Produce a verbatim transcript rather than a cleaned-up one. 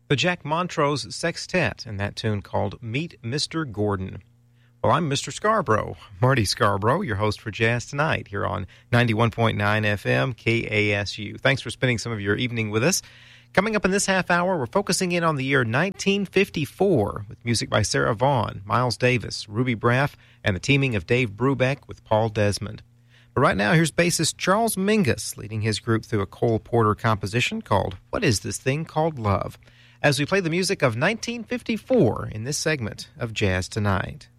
The Jack Montrose Sextet, and that tune called Meet Mister Gordon. Well, I'm Mister Scarborough, Marty Scarborough, your host for Jazz Tonight here on ninety-one point nine F M K A S U. Thanks for spending some of your evening with us. Coming up in this half hour, we're focusing in on the year nineteen fifty-four with music by Sarah Vaughan, Miles Davis, Ruby Braff, and the teaming of Dave Brubeck with Paul Desmond. But right now, here's bassist Charles Mingus leading his group through a Cole Porter composition called What Is This Thing Called Love? As we play the music of nineteen fifty-four in this segment of Jazz Tonight.